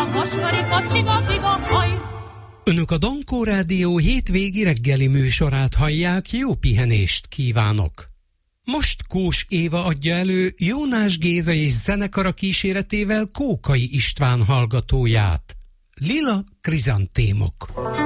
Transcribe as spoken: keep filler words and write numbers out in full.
Önök a Dankó Rádió hétvégi reggeli műsorát hallják, jó pihenést kívánok! Most Kós Éva adja elő Jónás Géza és zenekara kíséretével Kókai István hallgatóját. Lila krizantémok.